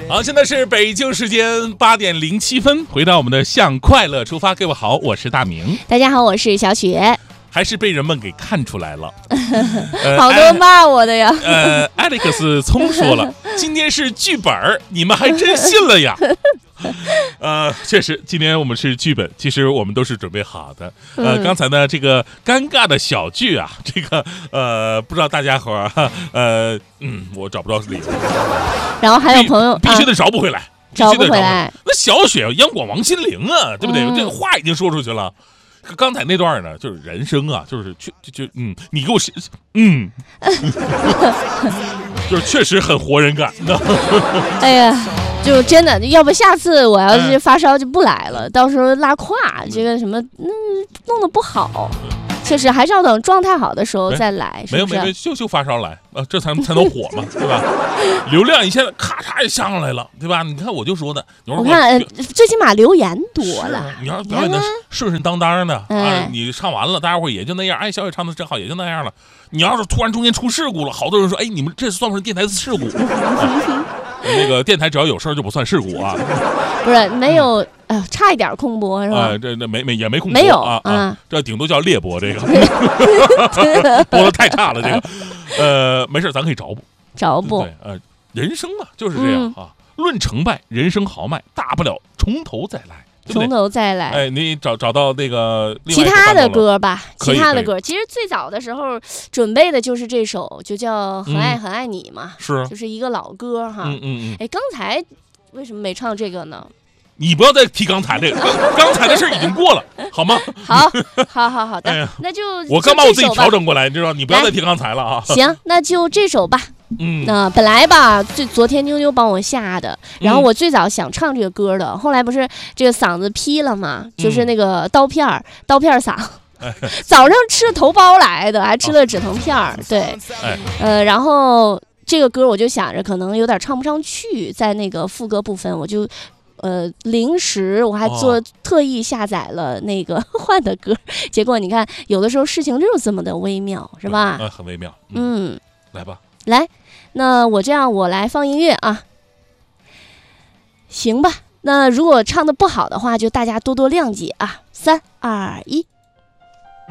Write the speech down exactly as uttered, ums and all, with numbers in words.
好，现在是北京时间八点零七分，回到我们的向快乐出发。各位好，我是大明。 大家好，我是小雪。 还是被人们给看出来了， 呃、好多骂我的呀。 呃 ，Alex 聪说了，今天是剧本，你们还真信了呀。呃，确实，今天我们是剧本，其实我们都是准备好的。呃，嗯、刚才呢，这个尴尬的小剧啊，这个呃，不知道大家伙儿，呃，嗯，我找不到理由。 然后还有朋友必须得找不回来，啊、 找不回来。 那小雪央广王心凌啊，对不对？嗯、这个话已经说出去了。刚才那段呢，就是人生啊，就是确就就嗯，你给我嗯，就是确实很活人感。 哎呀，就真的，要不下次我要是发烧就不来了，嗯、到时候拉胯，这个什么，嗯，弄得不好。确实还是要等状态好的时候再来，是不是？ 没有没有，就就发烧来，呃，这才才能火嘛，对吧？流量一下咔嚓也上来了，对吧？你看我就说的， 我看最起码留言多了。 你要表演的顺顺当当的啊，哎、你唱完了，大家伙也就那样。哎，小雪唱的真好，也就那样了。你要是突然中间出事故了，好多人说，哎，你们这算不算电台事故？啊、那个电台只要有事儿就不算事故啊。不是没有。哎，差一点空播是吧？ 啊、呃，这这没没也没空播， 没有啊啊， 啊这顶多叫裂播，这个播的太差了，这个，呃，没事，咱可以找补， 找补。 对，呃，人生嘛就是这样、嗯、啊，论成败，人生豪迈，大不了从头再来，对对从头再来。 哎，你找找到那个其他的歌吧，其他的歌，其实最早的时候准备的就是这首，就叫《很爱很爱你》嘛， 是、嗯， 就是一个老歌哈。 嗯嗯嗯。 哎，刚才为什么没唱这个呢？ 你不要再提刚才这个，刚才的事已经过了，好吗？ 好，好，好，好的， 哎、 那就我刚把我自己调整过来，你知道，你不要再提刚才了啊。 行，那就这首吧。 嗯， 那、呃、本来吧，最昨天妞妞帮我下的，然后我最早想唱这个歌的，嗯、后来不是这个嗓子劈了嘛，就是那个刀片儿，嗯、刀片儿嗓。哎、早上吃了头孢来的，还吃了止疼片儿，哦、对， 哎， 呃，然后这个歌我就想着可能有点唱不上去，在那个副歌部分我就。呃，临时我还做、哦、特意下载了那个换的歌，结果你看，有的时候事情就是这么的微妙，是吧？ 嗯，很微妙。 嗯， 嗯来吧， 来，那我这样我来放音乐啊，行吧？那如果唱的不好的话，就大家多多谅解啊。三二一。